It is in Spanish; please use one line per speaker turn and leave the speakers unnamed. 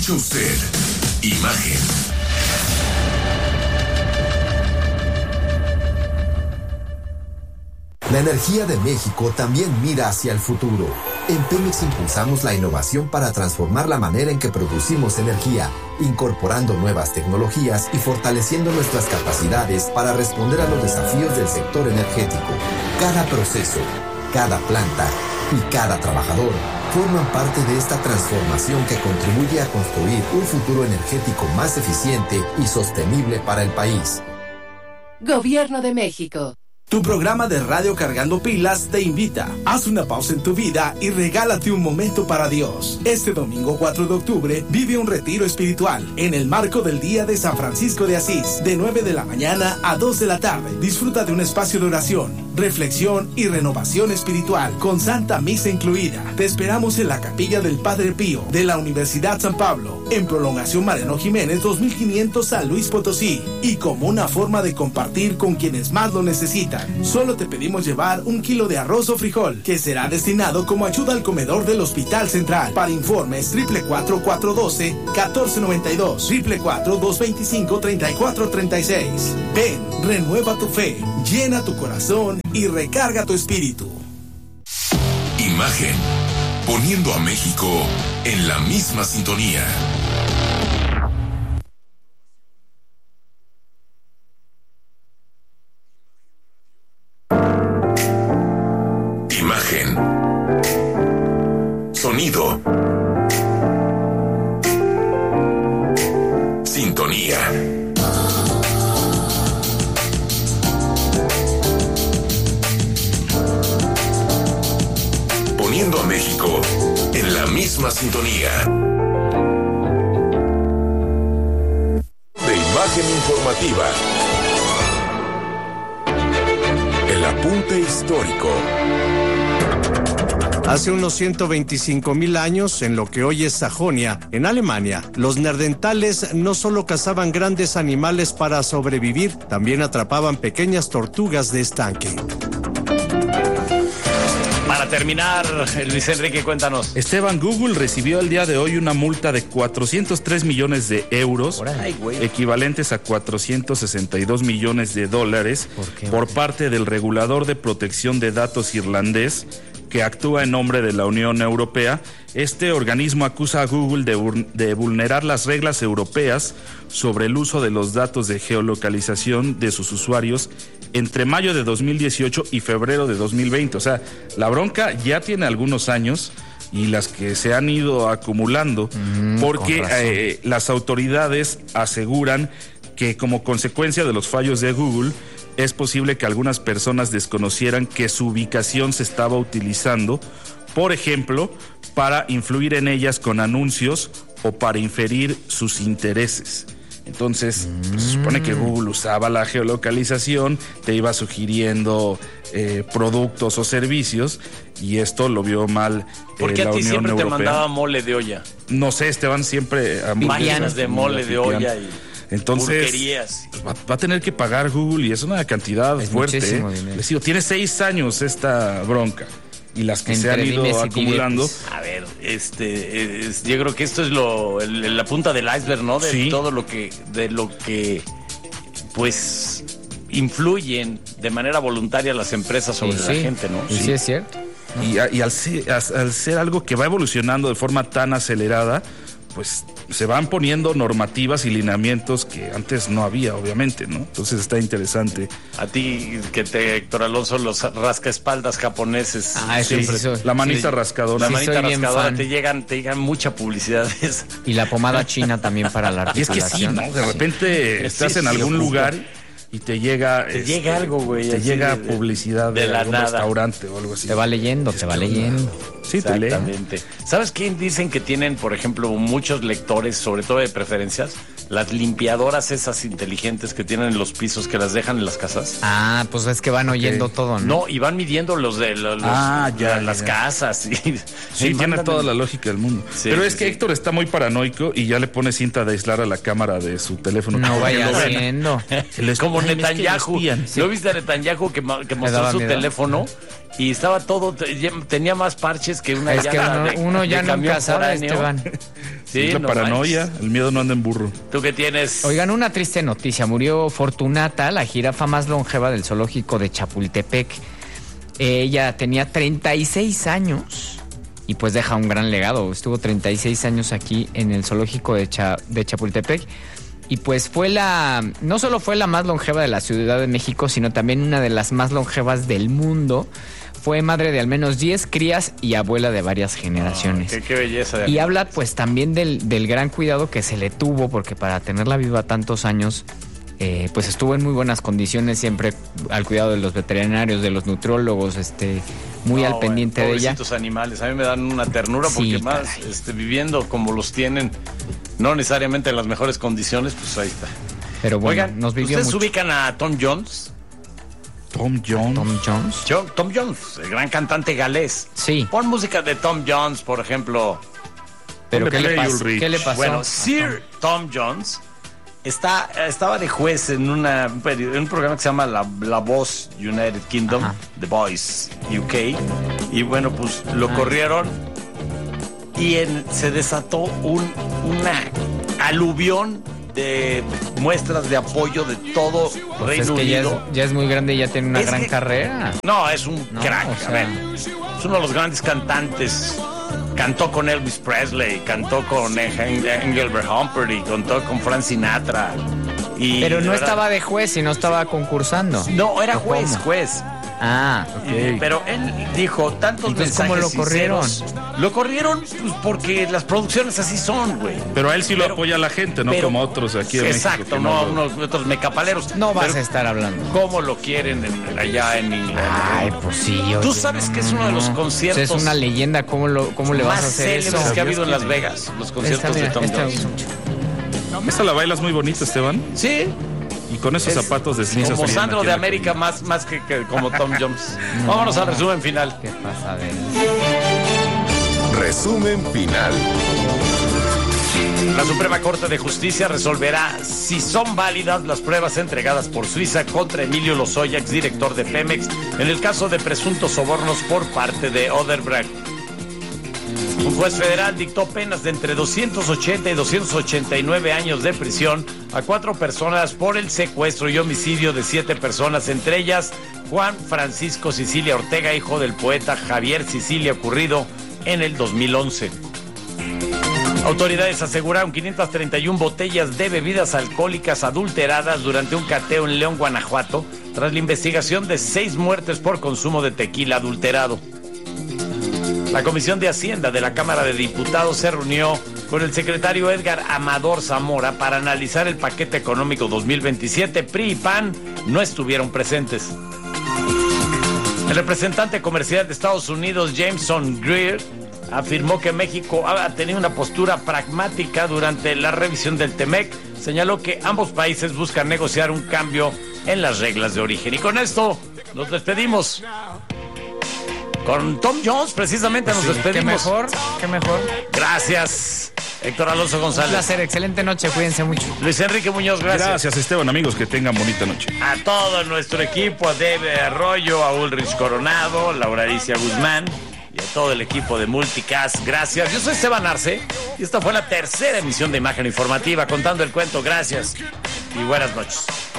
Usted, imagen.
La energía de México también mira hacia el futuro. En Pemex impulsamos la innovación para transformar la manera en que producimos energía, incorporando nuevas tecnologías y fortaleciendo nuestras capacidades para responder a los desafíos del sector energético. Cada proceso, cada planta y cada trabajador forman parte de esta transformación que contribuye a construir un futuro energético más eficiente y sostenible para el país.
Gobierno de México.
Tu programa de radio Cargando Pilas te invita. Haz una pausa en tu vida y regálate un momento para Dios. Este domingo 4 de octubre vive un retiro espiritual en el marco del Día de San Francisco de Asís, de 9 de la mañana a 2 de la tarde. Disfruta de un espacio de oración, reflexión y renovación espiritual con Santa Misa incluida. Te esperamos en la Capilla del Padre Pío de la Universidad San Pablo, en Prolongación Mariano Jiménez 2500 San Luis Potosí, y como una forma de compartir con quienes más lo necesitan. Solo te pedimos llevar 1 kilo de arroz o frijol, que será destinado como ayuda al comedor del Hospital Central. Para informes 444-412-1492, 444-225-3436. Ven, renueva tu fe, llena tu corazón y recarga tu espíritu.
Imagen, poniendo a México en la misma sintonía. Imagen, sonido, sintonía. Poniendo a México en la misma sintonía. De imagen informativa. El apunte histórico.
Hace unos 125,000 años, en lo que hoy es Sajonia, en Alemania, los neandertales no solo cazaban grandes animales para sobrevivir, también atrapaban pequeñas tortugas de estanque.
Para terminar, Luis Enrique, cuéntanos.
Esteban, Google recibió el día de hoy una multa de 403 millones de euros, equivalentes a 462 millones de dólares, por parte del regulador de protección de datos irlandés, que actúa en nombre de la Unión Europea. Este organismo acusa a Google de vulnerar las reglas europeas sobre el uso de los datos de geolocalización de sus usuarios entre mayo de 2018 y febrero de 2020. O sea, la bronca ya tiene algunos años y las que se han ido acumulando, porque las autoridades aseguran que como consecuencia de los fallos de Google, es posible que algunas personas desconocieran que su ubicación se estaba utilizando, por ejemplo, para influir en ellas con anuncios o para inferir sus intereses. Entonces, se supone que Google usaba la geolocalización, te iba sugiriendo productos o servicios, y esto lo vio mal
¿Por qué
la
a ti
Unión
siempre
Europea.
te mandaba mole de olla?
No sé, Esteban, siempre...
Mañanas de mole de olla y...
Entonces, va a tener que pagar Google, y es una cantidad fuerte. Les digo, tiene 6 años esta bronca, y las que se han ido acumulando.
A ver, yo creo que esto es la punta del iceberg, ¿no? De todo lo que, pues, influyen de manera voluntaria las empresas sobre la gente, ¿no?
Sí, es cierto.
Y al ser algo que va evolucionando de forma tan acelerada, pues se van poniendo normativas y lineamientos que antes no había, obviamente, ¿no? Entonces está interesante.
A ti, Héctor Alonso, los rascaespaldas japoneses.
La manita rascadora.
La manita rascadora, te llegan mucha publicidad de esa.
Y la pomada china también para la articulación.
Y es que sí, ¿no? De repente estás en algún lugar y te llega...
Te llega algo, güey.
Te llega publicidad de algún restaurante o algo así.
Te va leyendo.
Sí,
exactamente. ¿Sabes quién dicen que tienen, por ejemplo, muchos lectores, sobre todo de preferencias? Las limpiadoras esas inteligentes que tienen en los pisos, que las dejan en las casas.
Ah, pues es que van oyendo todo, ¿no?
No, y van midiendo las casas.
Sí, tiene toda la lógica del mundo. Sí, pero es que Héctor está muy paranoico y ya le pone cinta de aislar a la cámara de su teléfono.
No vaya haciendo.
Como Netanyahu. ¿Lo viste a Netanyahu que mostró su teléfono? Y estaba todo, tenía más parches más que una
uno ya nunca sabe, Esteban.
Sí, la paranoia, el miedo no anda en burro.
¿Tú qué tienes?
Oigan, una triste noticia. Murió Fortunata, la jirafa más longeva del zoológico de Chapultepec. Ella tenía 36 años y pues deja un gran legado. Estuvo 36 años aquí en el zoológico de Chapultepec. Y pues no solo fue la más longeva de la Ciudad de México, sino también una de las más longevas del mundo. Fue madre de al menos 10 crías y abuela de varias generaciones.
Qué belleza.
Y habla pues también del gran cuidado que se le tuvo, porque para tenerla viva tantos años, pues estuvo en muy buenas condiciones, siempre al cuidado de los veterinarios, de los nutriólogos, muy al pendiente de ella.
Pobrecitos animales, a mí me dan una ternura porque más viviendo como los tienen, no necesariamente en las mejores condiciones, pues ahí está.
Pero bueno,
oigan,
nos vivió
¿ustedes
mucho.
ubican a Tom Jones?
Tom Jones,
el gran cantante galés.
Sí.
Pon música de Tom Jones, por ejemplo.
¿Pero qué le pasó?
Bueno, Sir Tom Jones estaba de juez en un programa que se llama La Voz United Kingdom, The Voice UK, y bueno, pues lo corrieron y se desató una aluvión de muestras de apoyo de todo Reino Unido.
Ya es muy grande y ya tiene una gran carrera.
No, es un crack. O sea, a ver, es uno de los grandes cantantes. Cantó con Elvis Presley, cantó con Engelbert Humphrey, cantó con Frank Sinatra.
Pero no estaba de juez y no estaba concursando.
No, era juez.
Ah, ok.
Pero él dijo tantos
entonces,
mensajes.
¿cómo lo corrieron?
Lo corrieron pues, porque las producciones así son, güey.
Pero a él sí lo apoya la gente, no como otros aquí en México.
Exacto, no unos otros mecapaleros.
No vas a estar hablando.
¿Cómo lo quieren allá en Inglaterra?
Ay, pues sí.
Tú sabes que es uno de los conciertos.
Es una leyenda. ¿Cómo le vas a hacer eso?
Más célebres que ha habido en Las Vegas, los conciertos de Tom Jones.
Esta la bailas muy bonita, Esteban.
Sí.
Y con esos zapatos deslizas.
Como Sandro de América, más que como Tom Jones. Vámonos al resumen final.
¿Qué pasa de él?
Resumen final.
La Suprema Corte de Justicia resolverá si son válidas las pruebas entregadas por Suiza contra Emilio Lozoya, exdirector de Pemex, en el caso de presuntos sobornos por parte de Odebrecht. Un juez federal dictó penas de entre 280 y 289 años de prisión a 4 personas por el secuestro y homicidio de 7 personas, entre ellas Juan Francisco Sicilia Ortega, hijo del poeta Javier Sicilia, ocurrido en el 2011. Autoridades aseguraron 531 botellas de bebidas alcohólicas adulteradas durante un cateo en León, Guanajuato, tras la investigación de 6 muertes por consumo de tequila adulterado. La Comisión de Hacienda de la Cámara de Diputados se reunió con el secretario Edgar Amador Zamora para analizar el paquete económico 2027. PRI y PAN no estuvieron presentes. El representante comercial de Estados Unidos, Jameson Greer, afirmó que México ha tenido una postura pragmática durante la revisión del TEMEC. Señaló que ambos países buscan negociar un cambio en las reglas de origen. Y con esto nos despedimos. Con Tom Jones, precisamente, nos despedimos.
Qué mejor.
Gracias, Héctor Alonso González.
Un placer, excelente noche, cuídense mucho.
Luis Enrique Muñoz, gracias.
Gracias, Esteban, amigos, que tengan bonita noche.
A todo nuestro equipo, a Debe Arroyo, a Ulrich Coronado, Laura Alicia Guzmán y a todo el equipo de Multicast, gracias. Yo soy Esteban Arce y esta fue la tercera emisión de Imagen Informativa, contando el cuento. Gracias y buenas noches.